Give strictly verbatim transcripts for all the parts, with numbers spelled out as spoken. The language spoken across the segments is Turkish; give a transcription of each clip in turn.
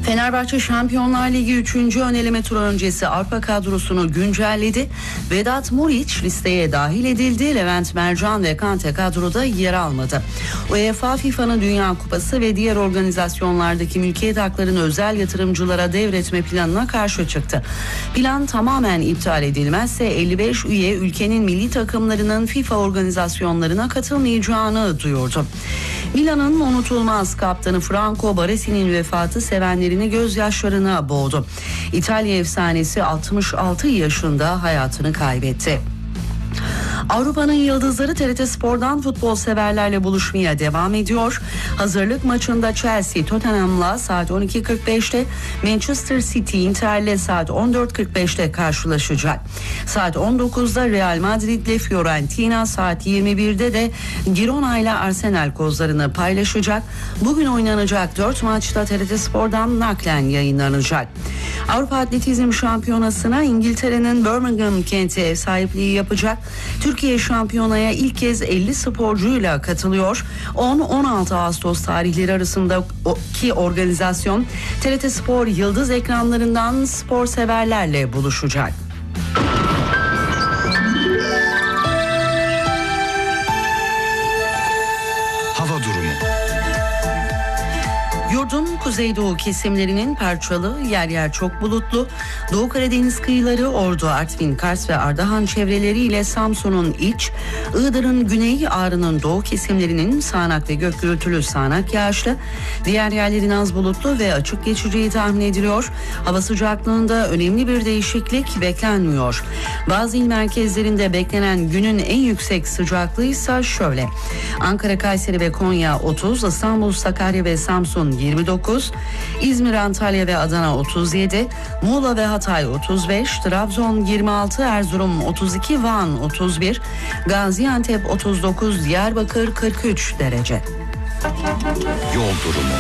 Fenerbahçe Şampiyonlar Ligi üçüncü ön eleme turu öncesi Avrupa kadrosunu güncelledi. Vedat Muriç listeye dahil edildi. Levent Mercan ve Kante kadroda yer almadı. UEFA, FIFA'nın Dünya Kupası ve diğer organizasyonlardaki mülkiyet haklarını özel yatırımcılara devretme planına karşı çıktı. Plan tamamen iptal edilmezse elli beş üye ülkenin milli takımlarının FIFA organizasyonlarına katılmayacağını duyurdu. Milan'ın unutulmaz kaptanı Franco Baresi'nin vefatı sevenlerini gözyaşlarına boğdu. İtalya efsanesi altmış altı yaşında hayatını kaybetti. Avrupa'nın yıldızları T R T Spor'dan futbol severlerle buluşmaya devam ediyor. Hazırlık maçında Chelsea Tottenham'la saat on iki kırk beşte, Manchester City Inter'le saat on dört kırk beşte karşılaşacak. Saat on dokuzda Real Madrid ile Fiorentina, saat yirmi birde de Girona ile Arsenal kozlarını paylaşacak. Bugün oynanacak dört maçta T R T Spor'dan naklen yayınlanacak. Avrupa Atletizm Şampiyonası'na İngiltere'nin Birmingham kenti ev sahipliği yapacak. Türkiye şampiyonaya ilk kez elli sporcuyla katılıyor. on on altı Ağustos tarihleri arasındaki organizasyon T R T Spor Yıldız ekranlarından spor severlerle buluşacak. Hava durumu. Yurdun kuzeydoğu kesimlerinin parçalı, yer yer çok bulutlu, Doğu Karadeniz kıyıları, Ordu, Artvin, Kars ve Ardahan çevreleriyle Samsun'un iç, Iğdır'ın güney, Ağrı'nın doğu kesimlerinin sağanak ve gök gürültülü sağanak yağışlı, diğer yerlerin az bulutlu ve açık geçeceği tahmin ediliyor. Hava sıcaklığında önemli bir değişiklik beklenmiyor. Bazı il merkezlerinde beklenen günün en yüksek sıcaklığı ise şöyle: Ankara, Kayseri ve Konya otuz, İstanbul, Sakarya ve Samsun yirmi dokuz, İzmir, Antalya ve Adana otuz yedi, Muğla ve Hatay otuz beş, Trabzon yirmi altı, Erzurum otuz iki, Van otuz bir, Gaziantep otuz dokuz, Diyarbakır kırk üç derece. Yol durumu.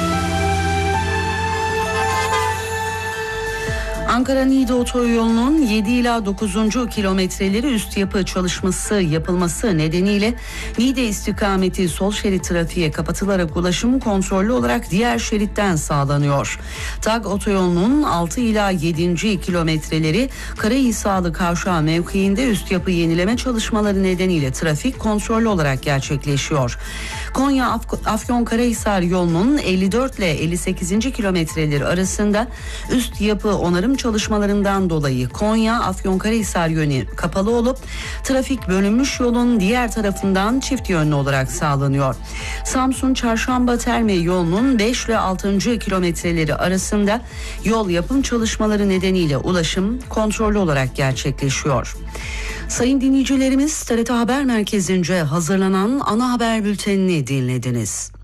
Ankara-Niğde otoyolunun yedi ila dokuzuncu kilometreleri üst yapı çalışması yapılması nedeniyle Niğde istikameti sol şerit trafiğe kapatılarak ulaşım kontrollü olarak diğer şeritten sağlanıyor. TAG otoyolunun altı ila yedinci kilometreleri Karahisarlı Kavşağı mevkiinde üst yapı yenileme çalışmaları nedeniyle trafik kontrollü olarak gerçekleşiyor. Konya Af- Afyonkarahisar yolunun elli dört ile elli sekizinci kilometreleri arasında üst yapı onarım çalışmalarından dolayı Konya Afyonkarahisar yönü kapalı olup trafik bölünmüş yolun diğer tarafından çift yönlü olarak sağlanıyor. Samsun Çarşamba Terme yolunun beş ile altıncı kilometreleri arasında yol yapım çalışmaları nedeniyle ulaşım kontrollü olarak gerçekleşiyor. Sayın dinleyicilerimiz, T R T Haber Merkezi'nce hazırlanan ana haber bültenini dinlediniz.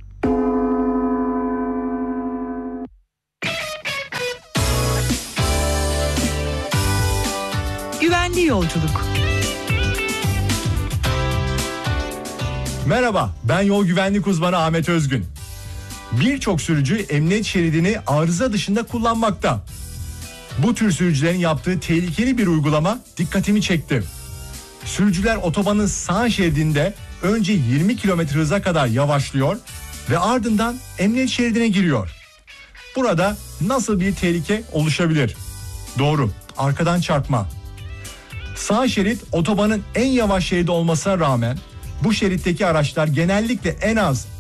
Güvenli yolculuk. Merhaba, ben yol güvenlik uzmanı Ahmet Özgün. Birçok sürücü emniyet şeridini arıza dışında kullanmakta. Bu tür sürücülerin yaptığı tehlikeli bir uygulama dikkatimi çekti. Sürücüler otobanın sağ şeridinde önce yirmi kilometre hıza kadar yavaşlıyor ve ardından emniyet şeridine giriyor. Burada nasıl bir tehlike oluşabilir? Doğru, arkadan çarpma. Sağ şerit otobanın en yavaş şeridi olmasına rağmen bu şeritteki araçlar genellikle en az